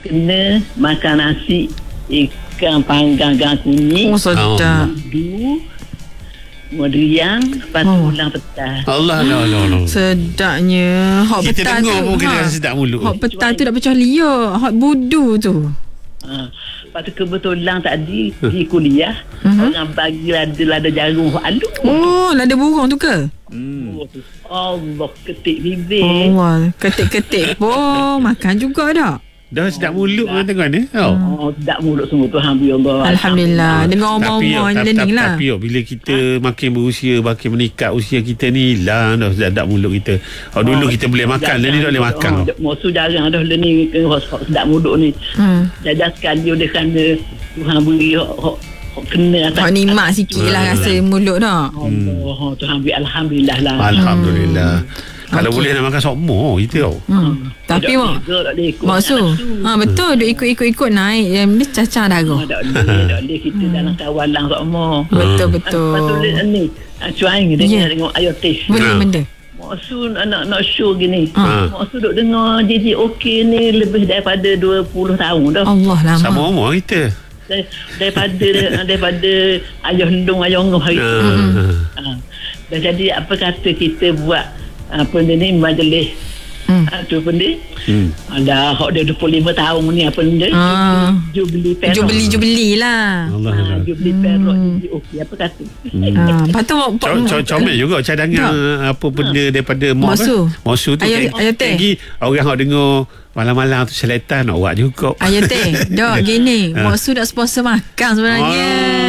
kena makan nasi ikan panggang kuning. Oh, sedap. Modriang, lepas tu ulang petang. Allah. Sedapnya. Hot Kita petang dengar tu. pun kena rasa sedap mulut. Hot petang tu dah pecah liur. Hot budu tu. Lepas tu kebetulan tadi di kuliah, orang bagi lada jagung halus. Oh, lada burung tu ke? Allah, ketik bibir. Oh, ketik-ketik pun makan juga dah. Dah sedap mulut kan tuan Sedap mulut semua tu, alhamdulillah. Alhamdulillah. Dengan omong-omong learning lah. Tapi bila kita makin berusia, makin meningkat usia kita ni, hilang dah sedap mulut kita. Dulu kita boleh makan, ni tak boleh makan. Maksud jarang dah ni sedap mulut ni. Jajan sekali oleh kerana Tuhan beri kena Hak nikmat sikit lah rasa mulut dah. Tuhan beri alhamdulillah lah. Alhamdulillah. Kalau boleh nak makan sokmo kita tau. Tapi maksud betul duk ikut naik yang dia cacah darah. Tak boleh kita dalam kawalan semua. Betul. Lepas tu ni cuai ni tengok ayo teh. Benda. Maksud nak show gini. Maksud duk dengar JJ okey ni lebih daripada 20 tahun dah. Allah lama. Sama umur kita. Daripada ayah hendung ayah ngoh hari tu. Dan jadi apa kata kita buat apa ni majlis tu benda ada hak dia 25 tahun ni apa benda jubli perak jubli lah jubli perak okey apa kata patut comel juga cadangan apa benda daripada mosu tu ayat teh lagi orang hak dengar malam-malam tu seletan nak buat juga ayat teh dah gini mosu nak sponsor makan sebenarnya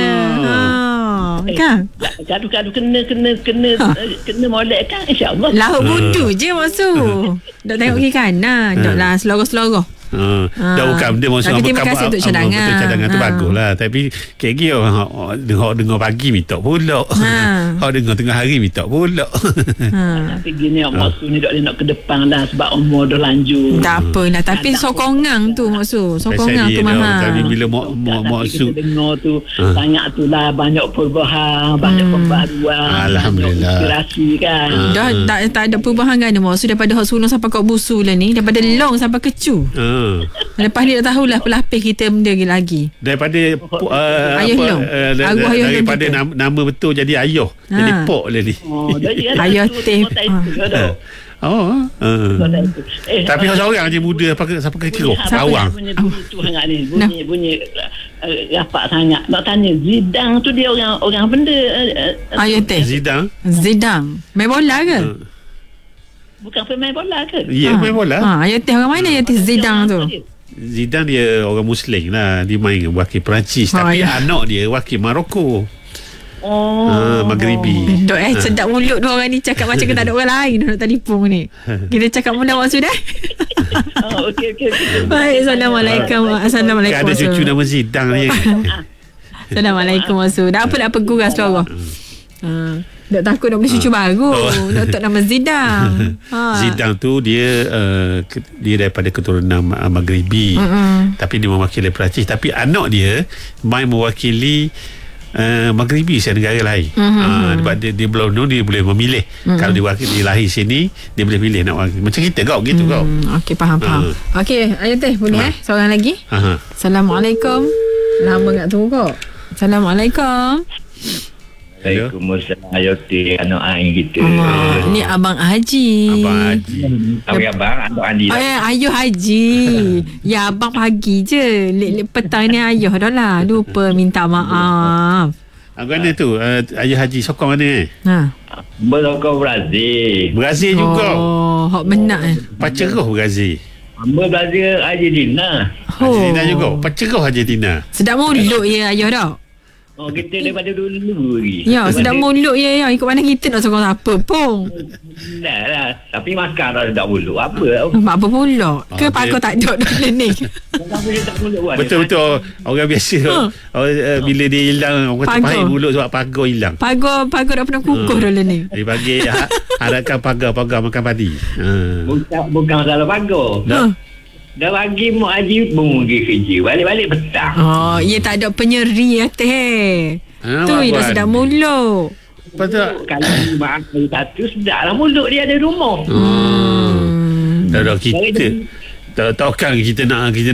kan gaduh kena molek kan insyaallah lauk budu je maksud dak tengok kiri kanan dak lah seloroh-seloroh dah bukan dia maksud terima kasih untuk cadangan betul cadangan tu bagus lah tapi KG orang dengar pagi minta pula orang dengar tengah hari minta pula tapi gini maksud ni dak nak ke depan dah sebab umur dah lanjut tak apalah tapi sokongan tu maksud sokongan tu mahal tapi bila maksud dengar tu banyak tu lah banyak perubahan banyak pembaruan alhamdulillah inspirasi kan dah tak ada perubahan kan maksud daripada hot sulung sampai kat busu lah ni daripada long sampai kecu lepas ni dah tahulah pelapis kita benda lagi daripada ayah long daripada nama betul jadi ayah jadi pok lah ni ayah teh tapi seorang je muda sampai ke keruh awang tu hangat ni bunyi rapat sangat nak tanya Zidane tu dia orang benda ayah teh Zidane main bola ke bukan pemain bola ke? Ya, main bola. Ayat teh orang mana ayat teh Zidane tu? Zidane dia orang Muslim lah. Dia main wakil Perancis. Tapi anak dia wakil Maroko. Maghribi. Dok sedap mulut dua orang ni cakap macam kita tak ada orang lain nak telefon ni. Kita cakap mula maksud dah. Okey. Baik, Assalamualaikum. Assalamualaikum. Ada cucu nama Zidane ni. Assalamualaikum maksud. Dah apa nak peguras suara. Tak takut nak beli cucu baru. Nak nama Zidane. Zidane tu dia daripada keturunan Maghribi. Tapi dia mewakili Perancis. Tapi anak dia main mewakili Maghribi negara lain. Sebab dia belum dia boleh memilih. Kalau dia lahir sini dia boleh pilih nak wakil. Macam kita kau gitu kau. Okey faham. Okey ayat teh boleh seorang lagi. Assalamualaikum. Lama nak tunggu kau. Assalamualaikum. Waalaikumsalam ayoti anak aing kita. Ni Abang Haji. Abang anak Andi. Ayuh Haji. Ya abang pagi je. Petang ni ayuh dah lah. Lupa minta maaf. Mana tu? Ayah Haji sokong mana Bersokong Brazil. Brazil juga. Hak benak Paceroh Brazil. Brazil Argentina. Argentina juga. Paceroh Argentina. Sedap mulut ya ayuh dah. Kita daripada dulu lagi. Ya, sedap mulut ya. Ikut mana kita nak sokong apa pun. Dah lah. Tapi makan dah sedap mulut. Apa pula? Ke pakai tak ada ni? Betul-betul. Orang biasa bila dia hilang orang terpahit mulut sebab pagar hilang. Pagar dah pernah kukuh dulu ni. Dia bagi harapkan pagar makan padi. Bukan masalah pagar. Dah bagi Mak Haji pun pergi kerja. Balik-balik petang. Ia tak ada penyeri teh. Tu dia sedap mulut. Betul. Kalau Mak Haji satu sedap lah mulut dia ada rumah. Dah kita tahu kan kita nak